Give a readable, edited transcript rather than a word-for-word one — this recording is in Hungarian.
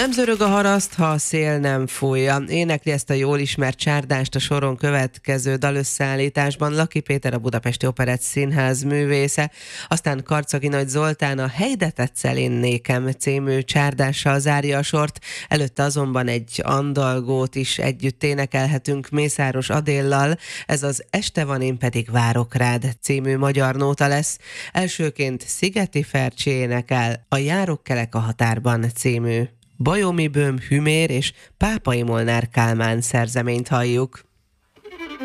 Nem zörög a haraszt, ha a szél nem fújja. Énekli ezt a jól ismert csárdást a soron következő dalösszeállításban Laki Péter, a Budapesti Operett Színház művésze, aztán Karcagi Nagy Zoltán a Helyde tetszel én nékem című csárdással zárja a sort, előtte azonban egy andalgót is együtt énekelhetünk Mészáros Adéllal, ez az Este van, én pedig várok rád című magyar nóta lesz. Elsőként Szigeti Fercsi énekel a Járok-kelek a határban című Bajomi Böhm Hümér és Pápai Molnár Kálmán szerzeményt halljuk.